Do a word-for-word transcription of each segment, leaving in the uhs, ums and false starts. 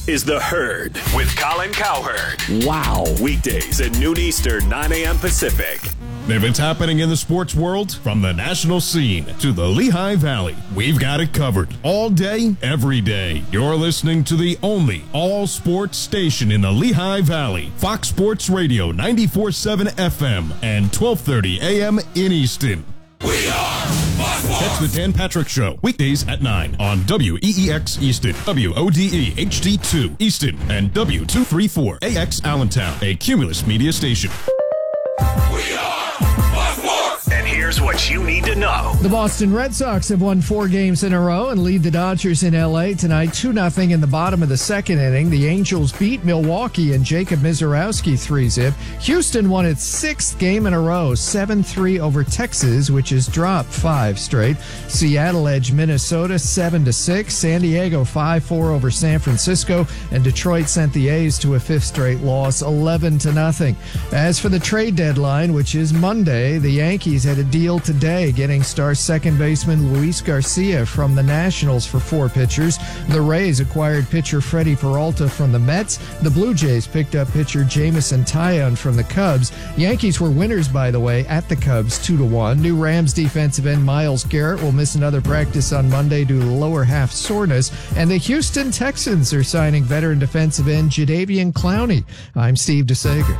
is The Herd with Colin Cowherd. Wow. Weekdays at noon Eastern, nine a.m. Pacific. If it's happening in the sports world, from the national scene to the Lehigh Valley, we've got it covered. All day, every day. You're listening to the only all-sports station in the Lehigh Valley. Fox Sports Radio, ninety-four point seven F M and twelve thirty A M in Easton. We are Fox Sports. Catch the Dan Patrick Show, weekdays at nine on W E E X Easton, W O D E H D two Easton, and W two thirty-four A X Allentown, a Cumulus media station. We are Fox Sports. And here's what you need to know. The Boston Red Sox have won four games in a row and lead the Dodgers in L A tonight two nothing in the bottom of the second inning. The Angels beat Milwaukee and Jacob Mizorowski three zip. Houston won its sixth game in a row, seven three over Texas, which has dropped five straight. Seattle edged Minnesota seven to six. San Diego five four over San Francisco, and Detroit sent the A's to a fifth straight loss, eleven to nothing. As for the trade deadline, which is Monday, the Yankees had a deal today, getting star second baseman Luis Garcia from the Nationals for four pitchers. The Rays acquired pitcher Freddie Peralta from the Mets. The Blue Jays picked up pitcher Jameson Taillon from the Cubs. Yankees were winners, by the way, at the Cubs two to one. New Rams defensive end Myles Garrett will miss another practice on Monday due to lower half soreness. And the Houston Texans are signing veteran defensive end Jadeveon Clowney. I'm Steve DeSager.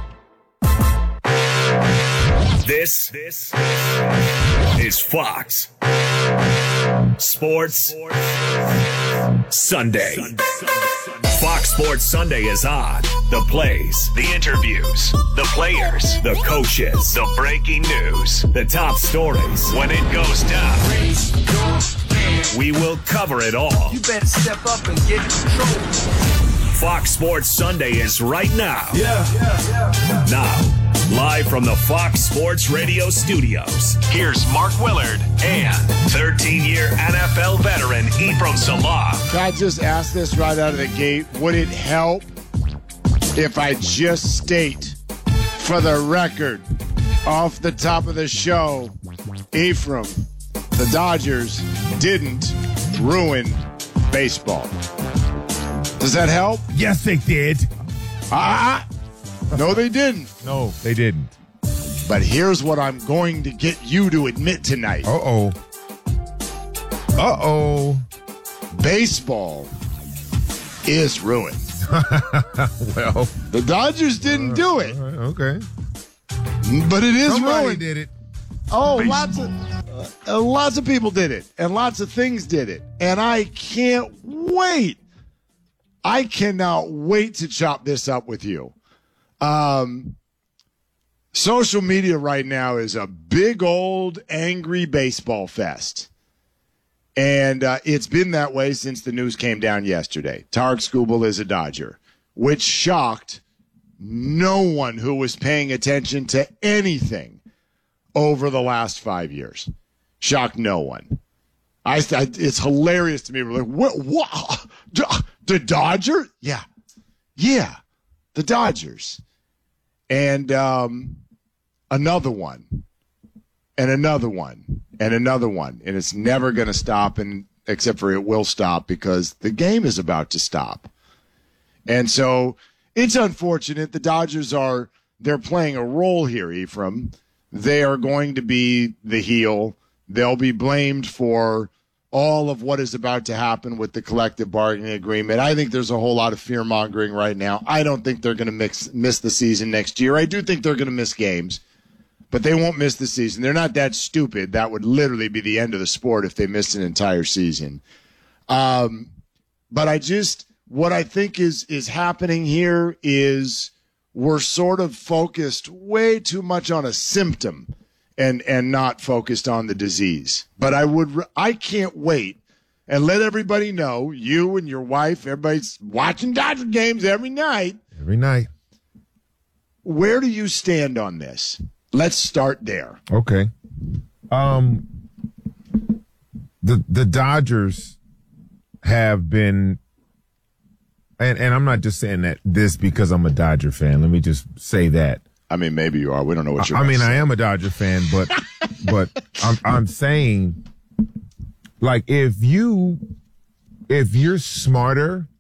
This, this is Fox Sports Sunday. Fox Sports Sunday is on. The plays, the interviews, the players, the coaches, the breaking news, the top stories. When it goes down, we will cover it all. You better step up and get in control. Fox Sports Sunday is right now. Yeah, yeah, yeah. Now. Live from the Fox Sports Radio studios, here's Mark Willard and thirteen-year N F L veteran Ephraim Salah. Can I just ask this right out of the gate? Would it help if I just state, for the record, off the top of the show, Ephraim, the Dodgers didn't ruin baseball? Does that help? Yes, they did. Ah! No, they didn't. No, they didn't. But here's what I'm going to get you to admit tonight. Uh-oh. Uh-oh. Baseball is ruined. Well. The Dodgers didn't uh, do it. Okay. But it is Somebody ruined. did it. Oh, Baseball. lots of uh, lots of people did it. And lots of things did it. And I can't wait. I cannot wait to chop this up with you. Um, social media right now is a big old angry baseball fest. And uh, it's been that way since the news came down yesterday. Tarek Skubal is a Dodger, which shocked no one who was paying attention to anything over the last five years. Shocked no one. I, I it's hilarious to me. We're like, what? What? The Dodger? Yeah. Yeah. The Dodgers. And um, another one. And another one. And another one. And it's never going to stop, and except for it will stop because the game is about to stop. And so it's unfortunate. The Dodgers are, they're playing a role here, Ephraim. They are going to be the heel. They'll be blamed for all of what is about to happen with the collective bargaining agreement. I think there's a whole lot of fear-mongering right now. I don't think they're going to mix, miss the season next year. I do think they're going to miss games, but they won't miss the season. They're not that stupid. That would literally be the end of the sport if they missed an entire season. Um, but I just, what I think is is happening here is we're sort of focused way too much on a symptom and and not focused on the disease. But I would, I can't wait and let everybody know, you and your wife, everybody's watching Dodger games every night. Every night. Where do you stand on this? Let's start there. Okay. Um, the the Dodgers have been, and, and I'm not just saying that this because I'm a Dodger fan. Let me just say that. I mean, maybe you are. We don't know what you're I mean, say. I am a Dodger fan, but but I'm I'm saying, like, if you if you're smarter